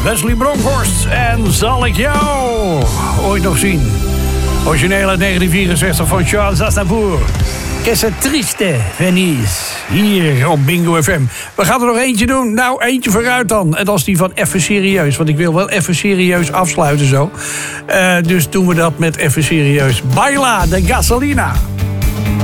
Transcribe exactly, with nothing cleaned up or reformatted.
Wesley Bronkhorst en Zal ik jou ooit nog zien? Origineel uit negentien vierenzestig van Charles Aznavour. Que c'est triste, Venise. Hier op Bingo F M. We gaan er nog eentje doen. Nou, eentje vooruit dan. En dat is die van Even Serieus. Want ik wil wel even serieus afsluiten zo. Uh, dus doen we dat met Even Serieus. Baila de Gasolina.